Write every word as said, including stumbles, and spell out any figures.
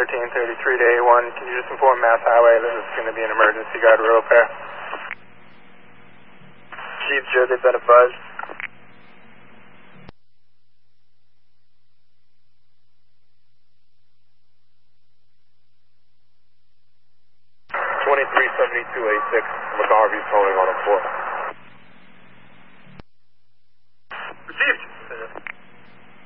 thirteen thirty-three to A one. Can you just inform Mass Highway that this is going to be an emergency guardrail repair? Chief, Joe, they've been advised. twenty-three seventy-two A six, McGarvey's calling on a four.